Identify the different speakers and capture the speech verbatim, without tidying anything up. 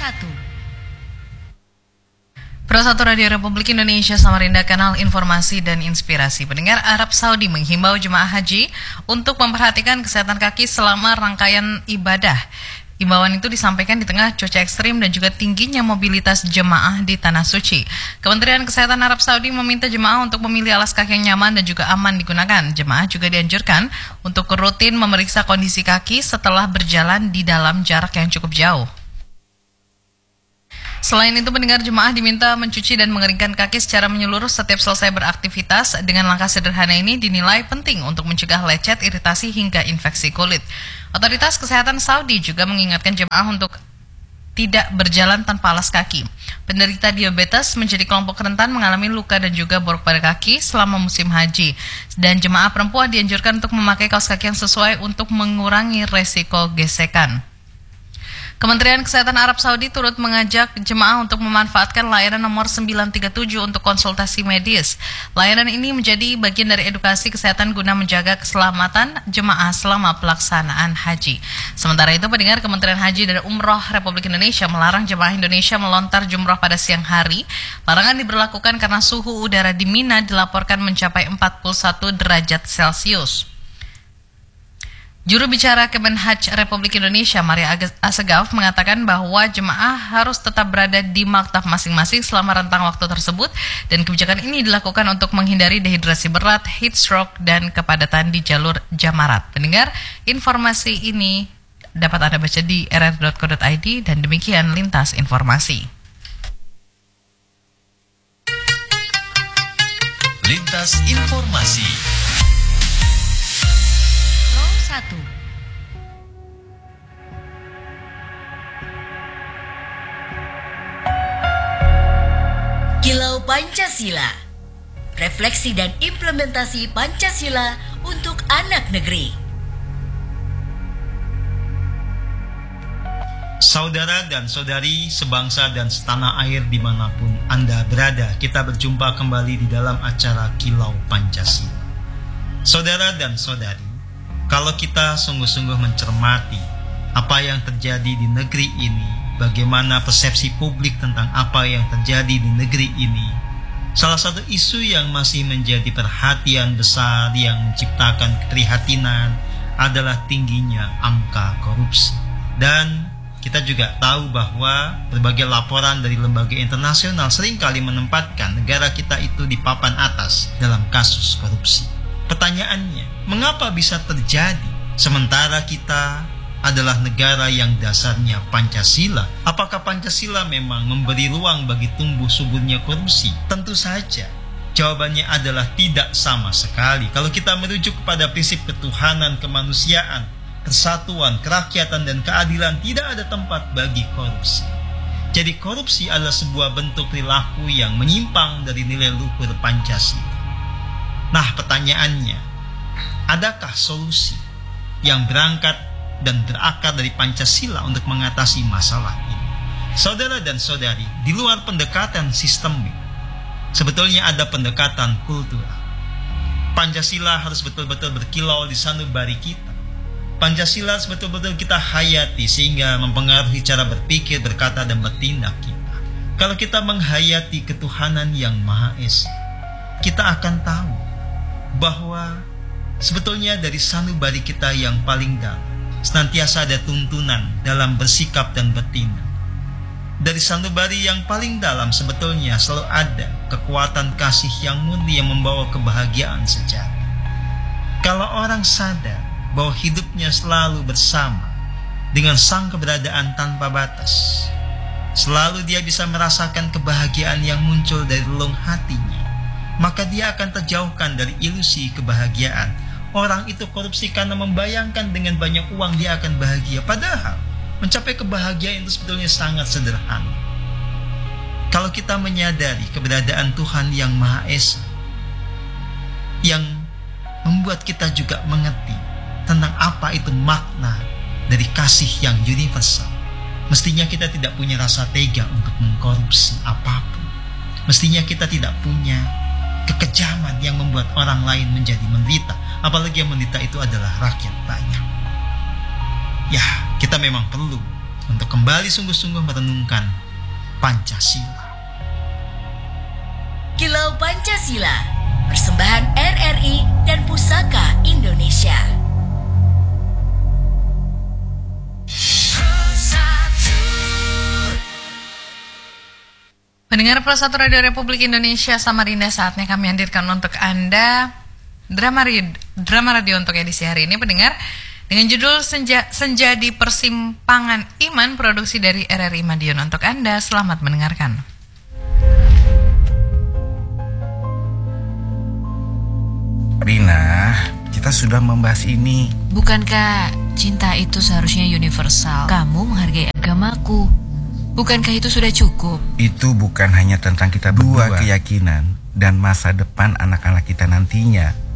Speaker 1: satu. Pro satu Radio Republik Indonesia Samarinda, kanal informasi dan inspirasi. Pendengar, Arab Saudi menghimbau jemaah haji untuk memperhatikan kesehatan kaki selama rangkaian ibadah. Imbauan itu disampaikan di tengah cuaca ekstrim dan juga tingginya mobilitas jemaah di Tanah Suci. Kementerian Kesehatan Arab Saudi meminta jemaah untuk memilih alas kaki yang nyaman dan juga aman digunakan. Jemaah juga dianjurkan untuk rutin memeriksa kondisi kaki setelah berjalan di dalam jarak yang cukup jauh. Selain itu, pendengar, jemaah diminta mencuci dan mengeringkan kaki secara menyeluruh setiap selesai beraktivitas. Dengan langkah sederhana ini dinilai penting untuk mencegah lecet, iritasi, hingga infeksi kulit. Otoritas Kesehatan Saudi juga mengingatkan jemaah untuk tidak berjalan tanpa alas kaki. Penderita diabetes menjadi kelompok rentan mengalami luka dan juga borok pada kaki selama musim haji. Dan jemaah perempuan dianjurkan untuk memakai kaos kaki yang sesuai untuk mengurangi resiko gesekan. Kementerian Kesehatan Arab Saudi turut mengajak jemaah untuk memanfaatkan layanan nomor sembilan tiga tujuh untuk konsultasi medis. Layanan ini menjadi bagian dari edukasi kesehatan guna menjaga keselamatan jemaah selama pelaksanaan haji. Sementara itu, pendengar, Kementerian Haji dan Umroh Republik Indonesia melarang jemaah Indonesia melontar jumroh pada siang hari. Larangan diberlakukan karena suhu udara di Mina dilaporkan mencapai empat puluh satu derajat Celcius. Juru bicara Kemenhaj Republik Indonesia, Maria Assegaf, mengatakan bahwa jemaah harus tetap berada di maktab masing-masing selama rentang waktu tersebut, dan kebijakan ini dilakukan untuk menghindari dehidrasi berat, heat stroke, dan kepadatan di jalur jamarat. Pendengar, informasi ini dapat Anda baca di r r dot co dot i d, dan demikian lintas informasi.
Speaker 2: Lintas informasi.
Speaker 1: Satu.
Speaker 3: Kilau Pancasila. Refleksi dan implementasi Pancasila untuk anak negeri.
Speaker 4: Saudara dan saudari sebangsa dan setanah air dimanapun Anda berada, kita berjumpa kembali di dalam acara Kilau Pancasila. Saudara dan saudari, kalau kita sungguh-sungguh mencermati apa yang terjadi di negeri ini, bagaimana persepsi publik tentang apa yang terjadi di negeri ini, salah satu isu yang masih menjadi perhatian besar yang menciptakan keprihatinan adalah tingginya angka korupsi. Dan kita juga tahu bahwa berbagai laporan dari lembaga internasional seringkali menempatkan negara kita itu di papan atas dalam kasus korupsi. Pertanyaannya, mengapa bisa terjadi sementara kita adalah negara yang dasarnya Pancasila? Apakah Pancasila memang memberi ruang bagi tumbuh suburnya korupsi? Tentu saja jawabannya adalah tidak sama sekali. Kalau kita merujuk kepada prinsip ketuhanan, kemanusiaan, persatuan, kerakyatan, dan keadilan, tidak ada tempat bagi korupsi. Jadi korupsi adalah sebuah bentuk perilaku yang menyimpang dari nilai luhur Pancasila. Nah, pertanyaannya, adakah solusi yang berangkat dan berakar dari Pancasila untuk mengatasi masalah ini? Saudara dan saudari, di luar pendekatan sistemik, sebetulnya ada pendekatan kultural. Pancasila harus betul-betul berkilau di sanubari kita. Pancasila harus betul-betul kita hayati sehingga mempengaruhi cara berpikir, berkata, dan bertindak kita. Kalau kita menghayati ketuhanan yang Maha Esa, kita akan tahu bahwa sebetulnya dari sanubari kita yang paling dalam senantiasa ada tuntunan dalam bersikap dan bertindak. Dari sanubari yang paling dalam sebetulnya selalu ada kekuatan kasih yang murni yang membawa kebahagiaan sejati. Kalau orang sadar bahwa hidupnya selalu bersama dengan sang keberadaan tanpa batas, selalu dia bisa merasakan kebahagiaan yang muncul dari relung hatinya, maka dia akan terjauhkan dari ilusi kebahagiaan. Orang itu korupsi karena membayangkan dengan banyak uang dia akan bahagia. Padahal mencapai kebahagiaan itu sebetulnya sangat sederhana. Kalau kita menyadari keberadaan Tuhan yang Maha Esa, yang membuat kita juga mengerti tentang apa itu makna dari kasih yang universal, mestinya kita tidak punya rasa tega untuk mengkorupsi apapun. Mestinya kita tidak punya kekejaman yang membuat orang lain menjadi menderita, apalagi yang menderita itu adalah rakyat banyak. Ya, kita memang perlu untuk kembali sungguh-sungguh merenungkan Pancasila.
Speaker 3: Kilau Pancasila, persembahan R R I dan Pusaka Indonesia.
Speaker 1: Pendengar Pro satu Radio Republik Indonesia Samarinda, saatnya kami hadirkan untuk Anda drama, drama radio untuk edisi hari ini, pendengar, dengan judul Senja, Senja di Persimpangan Iman, produksi dari R R I Madiun. Untuk Anda, selamat mendengarkan.
Speaker 5: Rina, kita sudah membahas ini.
Speaker 6: Bukankah cinta itu seharusnya universal? Kamu menghargai agamaku. Bukankah itu sudah cukup?
Speaker 5: Itu bukan hanya tentang kita berdua, keyakinan dan masa depan anak-anak kita nantinya.